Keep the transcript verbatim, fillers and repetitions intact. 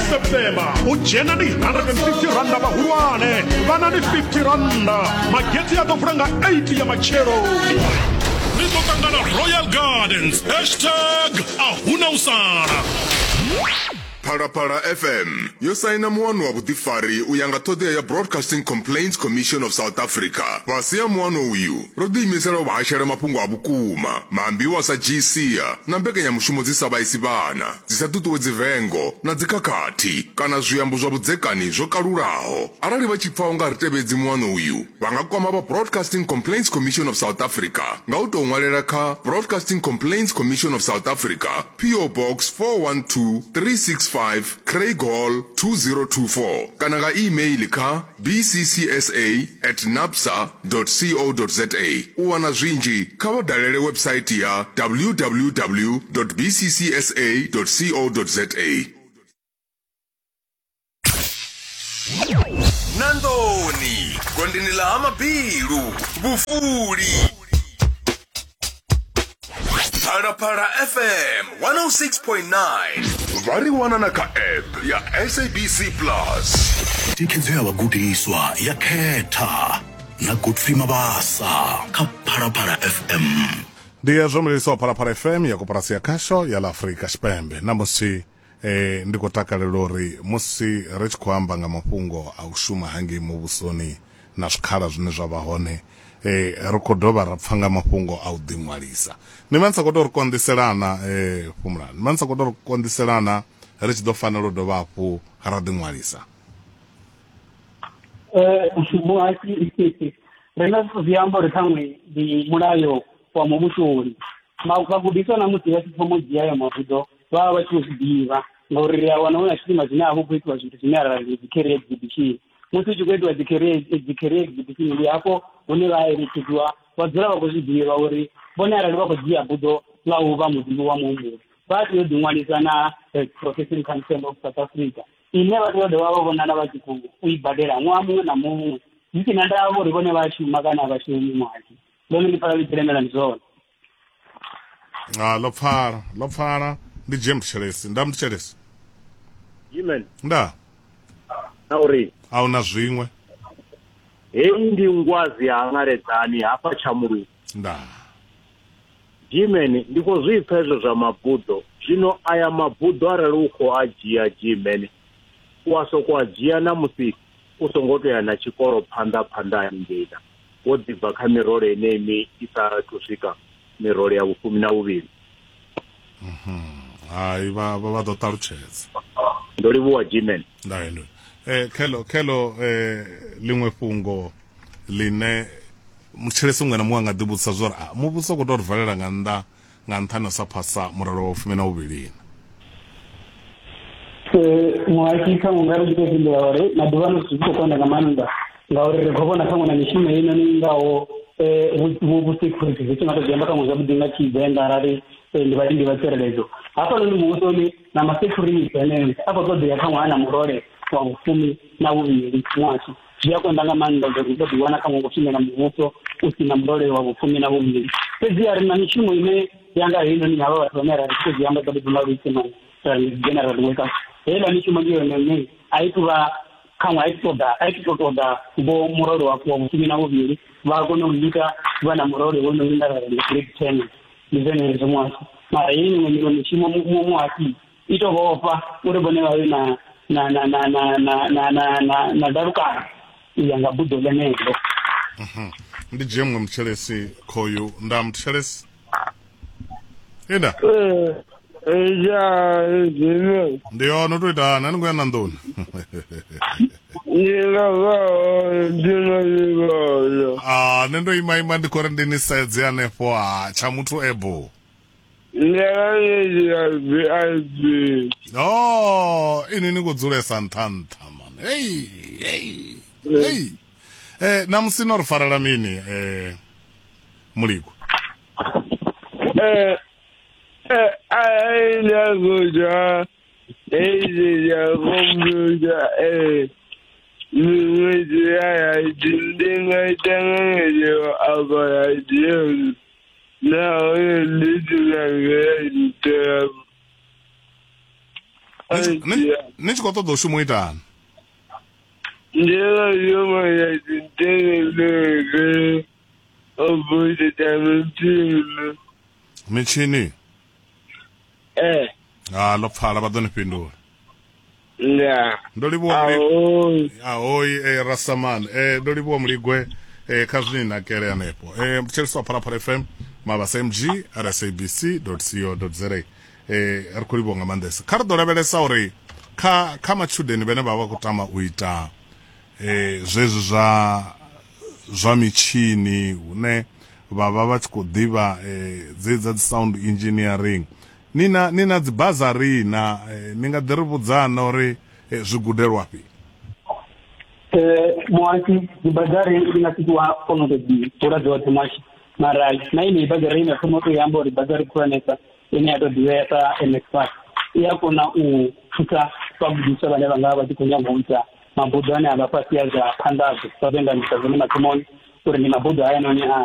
September ujena ni one hundred fifty randa bahulwane vana ni fifty randa mageti ya tofranga eighty ya machero nizokangana Royal Gardens hashtag ahuna usana. Parapara F M yo saina muano wa butifari uyanga tode ya Broadcasting Complaints Commission of South Africa wasia muano uyu rodi misera wa ashara mapungo abukuma maambiwa sa G C ya na mbeke ya mushumo zisaba isibana zisatutu wezivengo na zikakati kana zuyambu zwa budzekani zwo kaluraho arali vachipfa unga ritebedzi muano uyu vangakwama ba Broadcasting Complaints Commission of South Africa ngauto ngwalela kha Broadcasting Complaints Commission of South Africa P O Box four one two three six five Craig Hall two zero two four kana ga email ka b c c s a at napsa dot co dot za uwana zwinji kha dalele website ya w w w dot b c c s a dot co dot za. Nandoni kondinila amabiru bufuli Parapara F M one oh six point nine Vari wana ka app ya S A B C Plus. Tikhenzo ya bagudiswa ya khetha na Godfrey Mabasa ka Parapara F M. Ndiye zomeliso Parapara F M ya kooperasia kasho ya la Afrika Spembe na musi eh, ndiko takalelori musi rich kwamba nga mapungo au shuma hangi mubusoni na shikhala zwine zwa bahone eh rokodoba rapfanga mapungo au dimwalisa nimansa kodor kondiselana eh Phumlani nimansa kodor kondiselana rich do fanelo do bapu haradimwalisa eh muaki rena vyambo rekhamwe di mulayo wa mubushuri makagudisa na muti ya sifomoji ya mafudo baba bachuzidiva ngori ya wanaona shima zinaho kwitwa zvintu zinyara zikere exhibition muti chikwetwa zikere zikere exhibition ndi hapo une vaerekedzwa vadzira vakuzvidziva uri bonara rivakudziya budo lauva mudzimu wa mungu vati yodimwalisa na Professional Council of South Africa ine vati vode vavavonana vachiku uibhadhera mwa mumwe na mumwe zvisina ndavo rivone vashuma kana vashumi mwaki lone ndipara litiremera nzona ah lopfara lopfara ndi James Chelesi ndam Chelesi Amen nda nauri auna zwimwe hei ndi ngwazi yangaredzani hapa chamuru nda Jimeni ndiko zvipfezvo zvamabhudho zvino aya mabhudho arali uko ajiya Jimeni waso kwajiya namusi usongotoyana chikoro phanda phanda ngeita wodzibva kha mirole inemi isatusvika mirole ya vufumi na uviri mhm ai va va do tarucheza ndolivuwa Jimeni ndaendo eh kelo kelo eh limwe fungo line muthelesi mwana muwanga dibutsa zora mubuso ko dor valela nga nda nga nthana sa phasa muralo wa vufumi na uviri eh mwaki kama ngaro ndikende ore na duvano siko kwenda ngamanda ngauri rekobona kama na mishimo ino ningawo eh ubusikuriti zituma kugenda kama zabudinga chizenda rari ndibali ndibatselezo hapa lolo mugosoni na masecurity ene hapa todo yakama ana murole wa vufumi na uviri mwaki ziyakwenda ngamanda ndikuti wana kama ngofina na muvuso usina murole wa vufumi na uviri pezi ari na mishimo ine yanga ino ni aba batomera kuti yamba kadi ndibalisema general weka hela mishimo ngiyo nene aituba kama aitoda aitoda bo murole wa vufumi na uviri vakono ndika bana murole wono ndara great ten nizene zomwasi mara yini ngiro mishimo mwaki ito bofa ure bone wa na na na na na na na na na na daruka yanga budo lenego mhm ndi James Mchelesi koyu nda Mchelesi enda eh eja ejino ndio notoita nani ngoya nandoni nila va dino liva ah nendo ima ima ndikore ndini size yanepo ah cha muthu ebo nila ya V I P oh ini nikudzulesa nthantha man hey hey hey eh namsino rifarala mini eh muliko eh eh ai la goja eh ya goja eh ni ya dindinga tanga abaya dio na lidinga ni tshi khou ṱoḓa u shuma u itani? Ndi nga shuma ya dzitengeleke o buḓisa mitshini. Mitshini? Eh. Ah, ḽo pfala vha ḓo ni fhindula. Ya. Ndo livhuwa Muligwe. Ahoyi eh Rasaman. Eh ndo livhuwa Muligwe eh kha zwine na kele hanefho. Eh mtsheliswa Phalaphala F M mabasa M G r s a b c dot co dot za. Eh ri khou livhuwa nga maanḓesa. Kha ri ḓo lavhelesa uri kha kha matshudeni vhane vha vha khou tama u ita eh zwezwi zwa zwa mitshini hune vha vha vha tshi khou ḓivha eh dza sound engineering. Nina nina dzi bazari na ni nga ḓi ri vhudzana uri zwi gudelwa fhi? Eh mwati di bazari ina kitu ono de di tora do tamashi mara na ile bazari ina kama to yambo ri bazari kuaneka ina ya diweta enexpert ya kuna u futa kwabudisa bane banga ba dikunya ngomta mabudane abapasi ya za pandazo sabenda mtazamina komoni uri ni mabudu haya nani